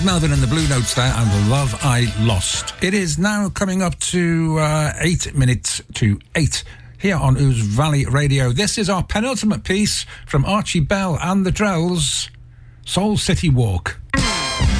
Melvin and the Blue Notes there, and The Love I Lost. It is now coming up to 8 minutes to 8 here on Ouse Valley Radio. This is our penultimate piece from Archie Bell and the Drells, Soul City Walk.